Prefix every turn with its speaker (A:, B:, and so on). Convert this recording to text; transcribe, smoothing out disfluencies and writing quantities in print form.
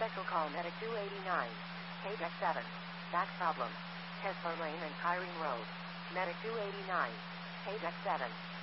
A: Special call Medic 289. Paydeck 7. Back problem. Kessler Lane and Kyrene Road. Medic 289. Paydeck 7.